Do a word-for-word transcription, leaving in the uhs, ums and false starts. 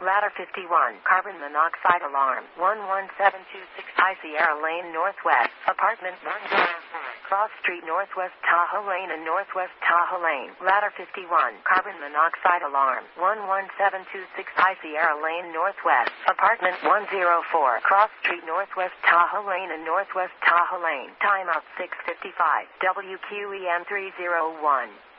Ladder fifty-one, carbon monoxide alarm. one one seven two six High Sierra Lane Northwest, apartment one oh four. Cross Street Northwest Tahoe Lane and Northwest Tahoe Lane. Ladder fifty-one, carbon monoxide alarm. one one seven two six High Sierra Lane Northwest, apartment one oh four. Cross Street Northwest Tahoe Lane and Northwest Tahoe Lane. Timeout six fifty-five. W Q E M three oh one.